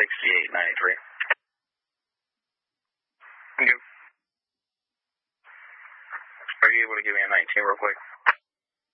6893. Thank you. Are you able to give me a 19 real quick?